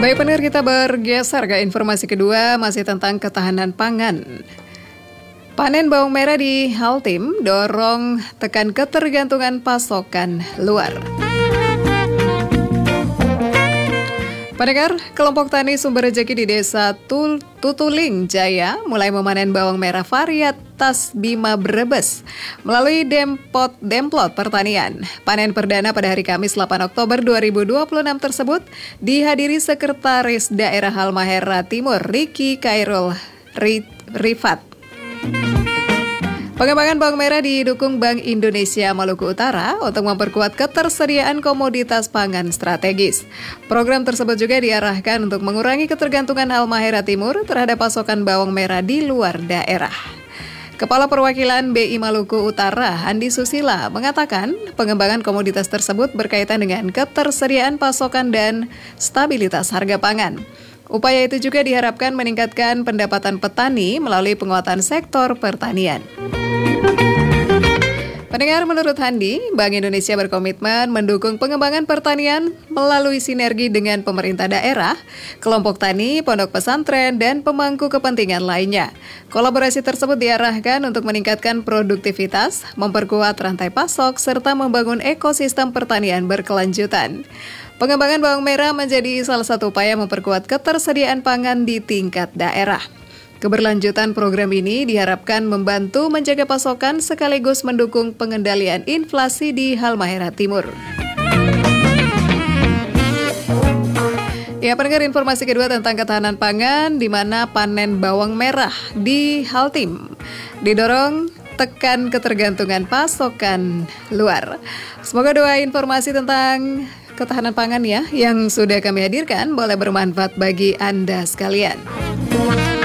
Baik pendengar, kita bergeser ke informasi kedua, masih tentang ketahanan pangan. Panen bawang merah di Haltim dorong tekan ketergantungan pasokan luar. Pendengar, kelompok tani sumber rejeki di desa Tutuling Jaya mulai memanen bawang merah varietas Bima Brebes melalui Demplot Pertanian. Panen perdana pada hari Kamis 8 Oktober 2026 tersebut dihadiri Sekretaris Daerah Halmahera Timur Riki Kairul Rifat. Pengembangan bawang merah didukung Bank Indonesia Maluku Utara untuk memperkuat ketersediaan komoditas pangan strategis. Program tersebut juga diarahkan untuk mengurangi ketergantungan Halmahera Timur terhadap pasokan bawang merah di luar daerah. Kepala Perwakilan BI Maluku Utara, Andi Susila, mengatakan pengembangan komoditas tersebut berkaitan dengan ketersediaan pasokan dan stabilitas harga pangan. Upaya itu juga diharapkan meningkatkan pendapatan petani melalui penguatan sektor pertanian. Pendengar, menurut Handi, Bank Indonesia berkomitmen mendukung pengembangan pertanian melalui sinergi dengan pemerintah daerah, kelompok tani, pondok pesantren, dan pemangku kepentingan lainnya. Kolaborasi tersebut diarahkan untuk meningkatkan produktivitas, memperkuat rantai pasok, serta membangun ekosistem pertanian berkelanjutan. Pengembangan bawang merah menjadi salah satu upaya memperkuat ketersediaan pangan di tingkat daerah. Keberlanjutan program ini diharapkan membantu menjaga pasokan sekaligus mendukung pengendalian inflasi di Halmahera Timur. Ya, pendengar, informasi kedua tentang ketahanan pangan, di mana panen bawang merah di Haltim didorong tekan ketergantungan pasokan luar. Semoga doa informasi tentang ketahanan pangan ya yang sudah kami hadirkan boleh bermanfaat bagi Anda sekalian.